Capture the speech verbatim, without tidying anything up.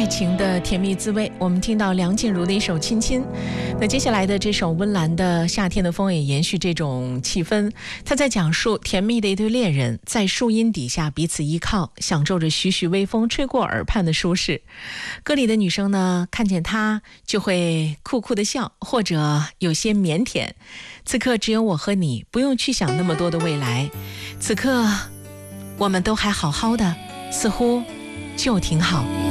爱情的甜蜜滋味，我们听到梁静茹的一首《亲亲》。那接下来的这首温岚的《夏天的风》也延续这种气氛，他在讲述甜蜜的一对恋人在树荫底下彼此依靠，享受着徐徐微风吹过耳畔的舒适。歌里的女生呢，看见他就会酷酷的笑，或者有些腼腆。此刻只有我和你，不用去想那么多的未来，此刻我们都还好好的，似乎就挺好。